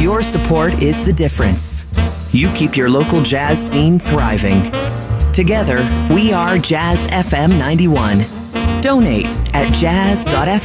Your support is the difference. You keep your local jazz scene thriving. Together, we are Jazz FM 91. Donate at jazz.fm.